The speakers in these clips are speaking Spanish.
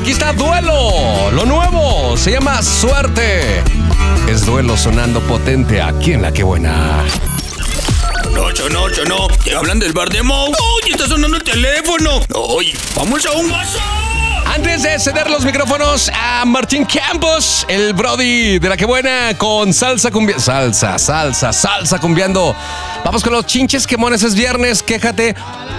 aquí está Duelo, lo nuevo, se llama Suerte. Es Duelo sonando potente aquí en La Que Buena. No, te hablan del bar de Mau. ¡Oye, está sonando el teléfono! ¡Oye, vamos a un WhatsApp! Antes de ceder los micrófonos a Martín Campos, el Brody de La Que Buena con salsa cumbiando. Vamos con los chinches quemones, es viernes, quéjate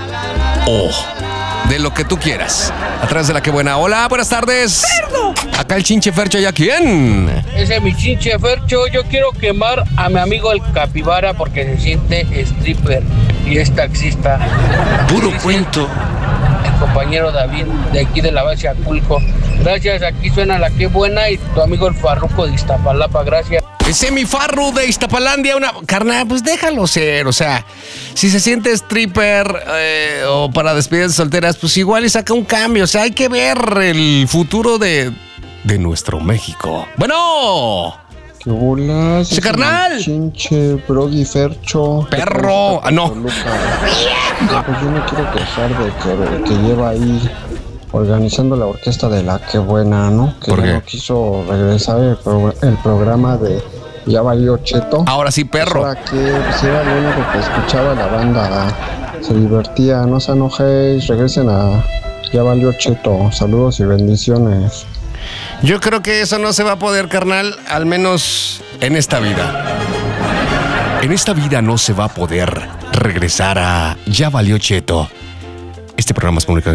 de lo que tú quieras. Atrás de La Que Buena. Hola, buenas tardes. ¡Cerdo! Acá el chinche Fercho, ¿y a quién? Ese es mi chinche Fercho. Yo quiero quemar a mi amigo el Capibara porque se siente stripper y es taxista. Puro cuento. El compañero David de aquí de la base Aculco. Gracias, aquí suena La Que Buena y tu amigo el Farruco de Iztapalapa. Gracias. Ese mi Farru de Iztapalandia, carnal, pues déjalo ser, o sea, si se siente stripper o para despedidas solteras, pues igual y saca un cambio, o sea, hay que ver el futuro de nuestro México. Bueno. ¿Qué bolas? ¡Ese carnal! Chinche, Brody, Fercho. ¡Perro! No. Pues yo me quiero quejar de que lleva ahí organizando la orquesta de La Que Buena, ¿no? Que ¿Por qué? no quiso regresar el programa de Ya Valió Cheto. Ahora sí, perro. Ahora que pues, era lo único que escuchaba la banda, se divertía. No se enojéis, regresen a Ya Valió Cheto. Saludos y bendiciones. Yo creo que eso no se va a poder, carnal, al menos en esta vida. En esta vida no se va a poder regresar a Ya Valió Cheto. Este programa es público,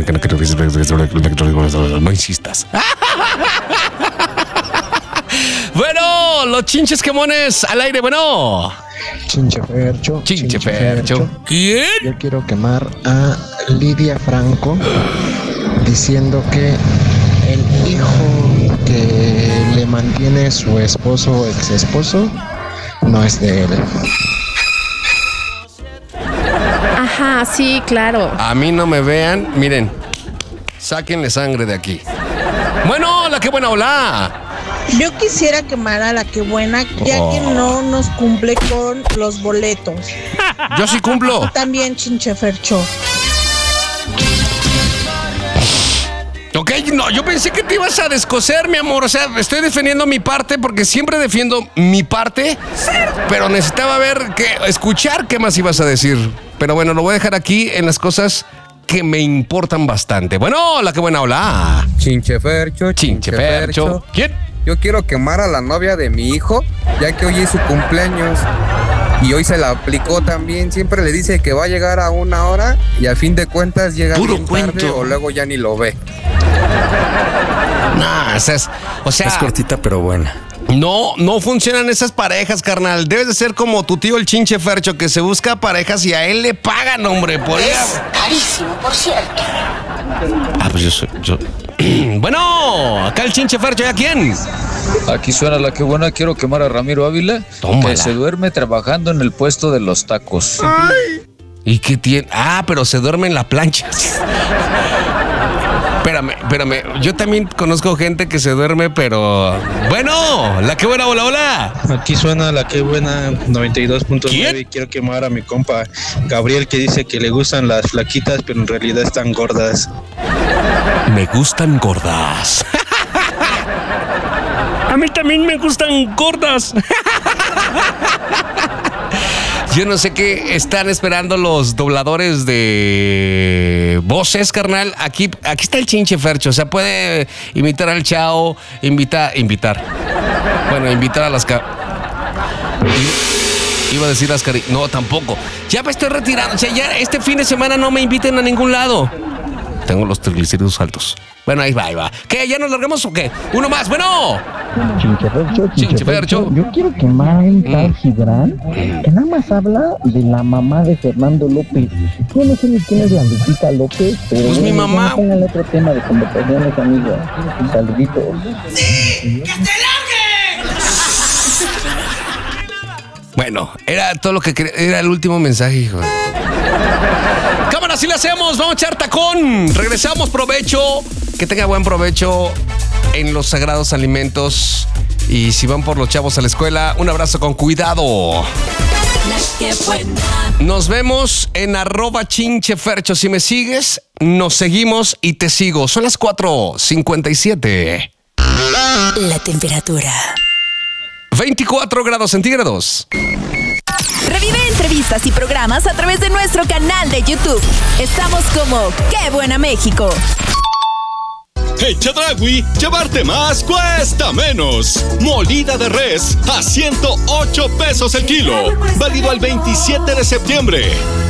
no insistas. Bueno, los chinches quemones al aire, bueno. Chinche Fercho. Chinche Fercho. ¿Quién? Yo quiero quemar a Lidia Franco diciendo que el hijo que le mantiene su esposo o ex esposo no es de él. Ajá, sí, claro. A mí no me vean, miren, sáquenle sangre de aquí. Bueno, La Que Buena, hola. Yo quisiera quemar a La Que Buena, ya que no nos cumple con los boletos. Yo sí cumplo. También Chinche Fercho. Ok, no, yo pensé que te ibas a descoser, mi amor. O sea, estoy defendiendo mi parte porque siempre defiendo mi parte. Pero necesitaba escuchar qué más ibas a decir. Pero bueno, lo voy a dejar aquí en las cosas que me importan bastante. Bueno, La Que Buena, hola. Chinche Fercho. Chinche Fercho. ¿Quién? Yo quiero quemar a la novia de mi hijo, ya que hoy es su cumpleaños. Y hoy se la aplicó también. Siempre le dice que va a llegar a 1 hora y a fin de cuentas llega Puro bien tarde cuento. o luego ya ni lo ve. No, es cortita pero buena. No funcionan esas parejas, carnal. Debes de ser como tu tío el Chinche Fercho, que se busca parejas y a él le pagan, hombre. Por Es carísimo, por cierto. Pues yo. Bueno, acá el Chinche Fercho, ¿y a quién? Aquí suena La Que Buena. Quiero quemar a Ramiro Ávila, Tómala. que se duerme trabajando en el puesto de los tacos. ¿Y qué tiene? Pero se duerme en la plancha. Espérame. Yo también conozco gente que se duerme, pero... Bueno, La Que Buena, hola. Aquí suena La Que Buena 92.9 ¿Quién? y quiero quemar a mi compa Gabriel, que dice que le gustan las flaquitas, pero en realidad están gordas. Me gustan gordas. A mí también me gustan gordas. Yo no sé qué están esperando los dobladores de voces, carnal. Aquí está el Chinche Fercho. O sea, puede imitar al Chao, invitar. Bueno, invitar a las... Iba a decir las No, tampoco. Ya me estoy retirando. O sea, ya este fin de semana no me inviten a ningún lado. Tengo los triglicéridos altos. Bueno, ahí va. ¿Qué? ¿Ya nos largamos o qué? Uno más, bueno. Chinche Fercho. Yo quiero quemar a un tal Gibran, que nada más habla de la mamá de Fernando López. Yo no sé ni quién es la Lupita López, pero pues mi mamá. Pongan otro tema de conversaciones, amigos. Saluditos. ¡Que te largue! Bueno, era todo lo que quería. Era el último mensaje, hijo. Cámara, así le hacemos. Vamos a echar tacón. Regresamos, provecho. Que tenga buen provecho en los sagrados alimentos. Y si van por los chavos a la escuela, un abrazo con cuidado. Nos vemos en @chinchefercho. Si me sigues, nos seguimos y te sigo. Son las 4:57. La temperatura. 24 grados centígrados. Revive entrevistas y programas a través de nuestro canal de YouTube. Estamos como ¡Qué buena México! En Chedraui, llevarte más cuesta menos. Molida de res a 108 pesos el kilo. Válido al 27 de septiembre.